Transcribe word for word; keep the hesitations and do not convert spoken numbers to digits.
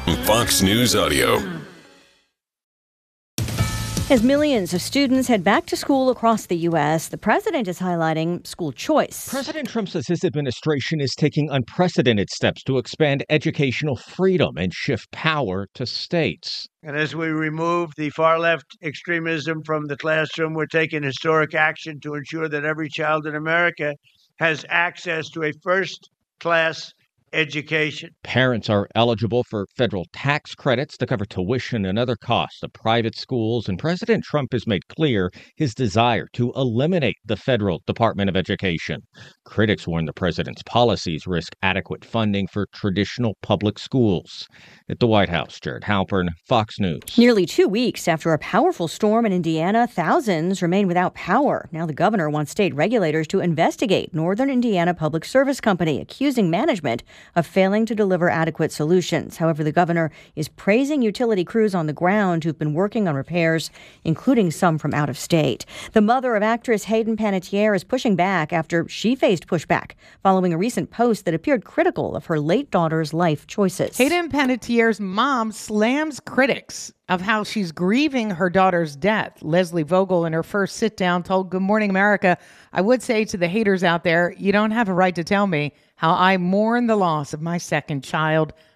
Fox News Audio. As millions of students head back to school across the U S, the president is highlighting school choice. President Trump says his administration is taking unprecedented steps to expand educational freedom and shift power to states. And as we remove the far-left extremism from the classroom, we're taking historic action to ensure that every child in America has access to a first-class education. Parents are eligible for federal tax credits to cover tuition and other costs of private schools, and President Trump has made clear his desire to eliminate the federal Department of Education. Critics warn the president's policies risk adequate funding for traditional public schools. At the White House, Jared Halpern, Fox News. Nearly two weeks after a powerful storm in Indiana, thousands remain without power. Now the governor wants state regulators to investigate Northern Indiana Public Service Company, accusing management of failing to deliver adequate solutions. However, the governor is praising utility crews on the ground who've been working on repairs, including some from out of state. The mother of actress Hayden Panettiere is pushing back after she faced pushback following a recent post that appeared critical of her late daughter's life choices. Hayden Panettiere's mom slams critics of how she's grieving her daughter's death. Leslie Vogel, in her first sit-down, told Good Morning America, "I would say to the haters out there, you don't have a right to tell me how I mourn the loss of my second child.